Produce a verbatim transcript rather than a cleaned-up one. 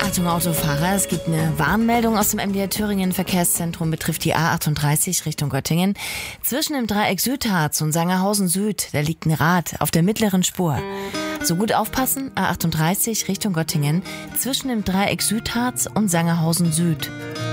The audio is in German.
Achtung Autofahrer, es gibt eine Warnmeldung aus dem M D R Thüringen Verkehrszentrum, betrifft die A achtunddreißig Richtung Göttingen. Zwischen dem Dreieck Südharz und Sangerhausen Süd, da liegt ein Rad auf der mittleren Spur. So gut aufpassen, A achtunddreißig Richtung Göttingen, zwischen dem Dreieck Südharz und Sangerhausen Süd.